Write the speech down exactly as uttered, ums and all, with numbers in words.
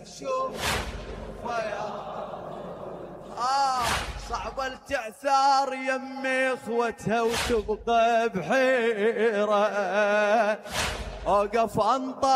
شوف يا آه صعب التعثار يمي اخوتها وتبقى بحيرة. اوقف انطر